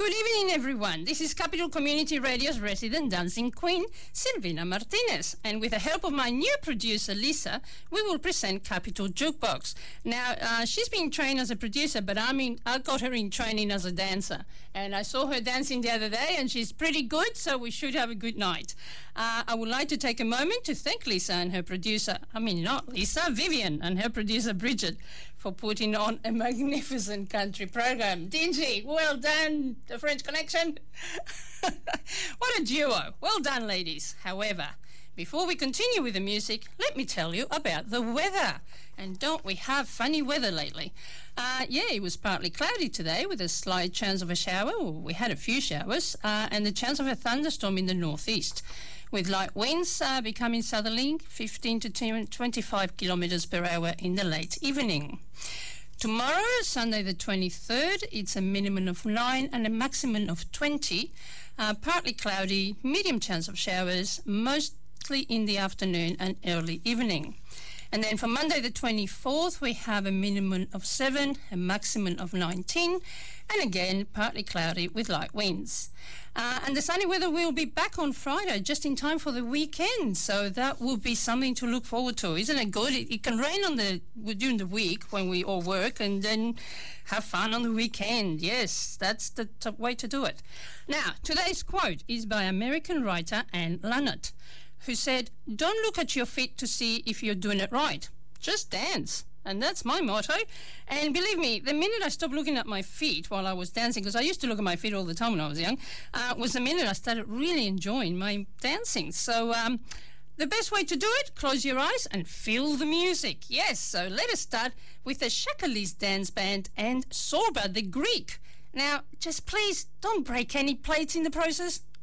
Good evening, everyone. This is Capital Community Radio's resident dancing queen, Silvina Martinez. And with the help of my new producer, Lisa, we will present Capital Jukebox. Now, she's been trained as a producer, but I got her in training as a dancer. And I saw her dancing the other day, and she's pretty good, so we should have a good night. I would like to take a moment to thank Lisa and her producer, not Lisa, Vivian, and her producer, Bridget, for putting on a magnificent country program. Dingy, well done, the French Connection. What a duo. Well done, ladies. However, before we continue with the music, let me tell you about the weather. And don't we have funny weather lately? It was partly cloudy today with a slight chance of a shower. Well, we had a few showers, and the chance of a thunderstorm in the northeast, with light winds becoming southerly, 15 to 25 kilometers per hour in the late evening. Tomorrow, Sunday the 23rd, it's a minimum of 9 and a maximum of 20. Partly cloudy, medium chance of showers, mostly in the afternoon and early evening. And then for Monday the 24th, we have a minimum of 7, a maximum of 19, and again, partly cloudy with light winds. And the sunny weather will be back on Friday, just in time for the weekend. So that will be something to look forward to. Isn't it good? It can rain during the week when we all work, and then have fun on the weekend. Yes, that's the way to do it. Now, today's quote is by American writer Anne Lannett, who said, "Don't look at your feet to see if you're doing it right. Just dance." And that's my motto. And believe me, the minute I stopped looking at my feet while I was dancing, because I used to look at my feet all the time when I was young, was the minute I started really enjoying my dancing. So the best way to do it, close your eyes and feel the music. Yes, so let us start with the Shakalis Dance Band and Sorba the Greek. Now, just please don't break any plates in the process.